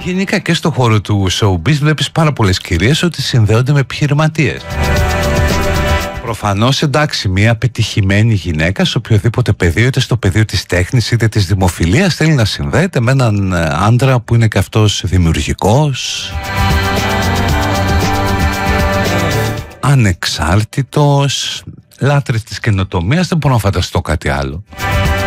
Γενικά και στο χώρο του showbiz βλέπεις πάρα πολλές κυρίες ότι συνδέονται με επιχειρηματίες. Προφανώς, εντάξει, μια πετυχημένη γυναίκα σε οποιοδήποτε πεδίο, είτε στο πεδίο της τέχνης είτε της δημοφιλίας, θέλει να συνδέεται με έναν άντρα που είναι και αυτός δημιουργικός, ανεξάρτητος, λάτρης της καινοτομίας. Δεν μπορώ να φανταστώ κάτι άλλο.